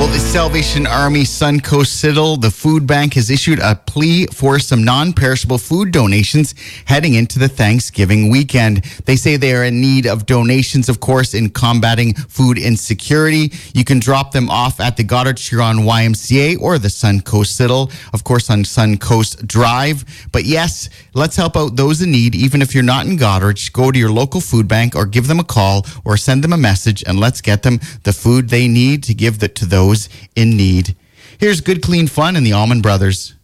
the Salvation Army Suncoast Citadel, the food bank has issued a plea for some non-perishable food donations heading into the Thanksgiving weekend. They say they are in need of donations, of course, in combating food insecurity. You can drop them off at the Goddard Huron YMCA or the Suncoast Citadel, of course, on Suncoast Drive. But yes, let's help out those in need. Even if you're not in Goddard, go to your local food bank or give them a call or send them a message, and let's get them the food they need to give to those in need. Here's Good Clean Fun and the Allman Brothers.